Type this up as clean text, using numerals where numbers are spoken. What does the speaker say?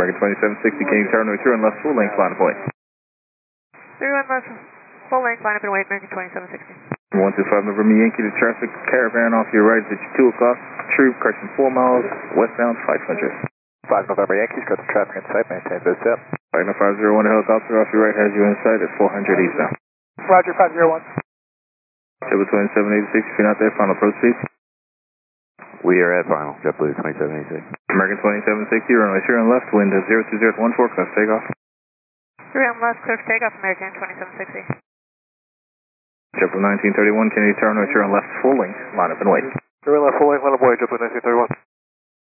American 2760, can you turn right through and left full length, line up and wait. 31 left, full length, line up and wait, American 2760. 125 November Yankee, the traffic caravan off your right is at 2 o'clock, troop, correction 4 miles, westbound 500. 5 November Yankees, got the traffic in sight, maintain this up. Cogna 501, helicopter off your right has you in sight at 400 eastbound. Roger, 501. Triple 2786, if you're not there, final proceed. We are at final, JetBlue 2786. American 2760, runway 3 on left, wind 020 at 14, clear takeoff. 3 on left, clear for takeoff, American 2760. Triple 1931, can you turn right 3 on left, full length, line up and wait. 3 left, full length, line up, wait, JetBlue 1931.